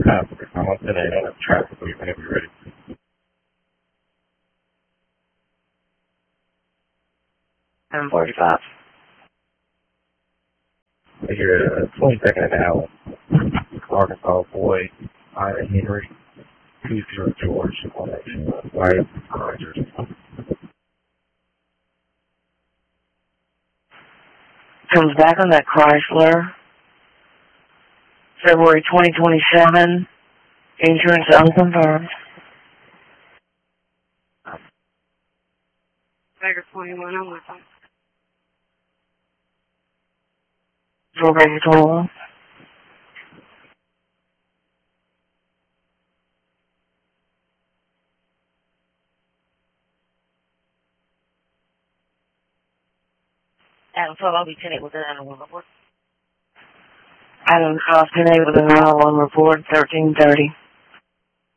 I'm on 10 a.m. traffic, whenever you're ready. 10:45. You're 22nd and Allen, Arkansas boy, Ida Henry, 20 George, white, Rogers. Comes back on that Chrysler. February 2027. Insurance unconfirmed. Tiger 21 on my phone. Strawberry 21. Adam 12, I'll be 10-8 with an animal report. Adam 12, 10-8 with an animal report, 13:30.